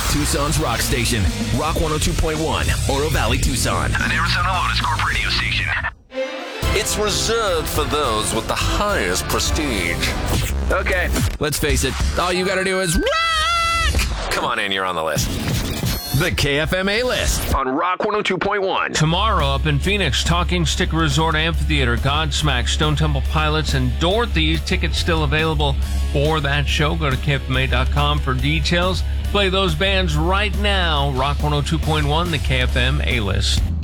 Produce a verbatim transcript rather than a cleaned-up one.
Tucson's rock station, Rock one oh two point one, Oro Valley, Tucson. An Arizona Lotus Corp radio station. It's reserved for those with the highest prestige. Okay, let's face it. All you gotta do is rock! Come on in, you're on the list. The K F M A list on Rock one oh two point one. Tomorrow up in Phoenix, Talking Stick Resort Amphitheater, Godsmack, Stone Temple Pilots, and Dorothy. Tickets still available for that show. Go to K F M A dot com for details. Play those bands right now. Rock one oh two point one, the K F M A list.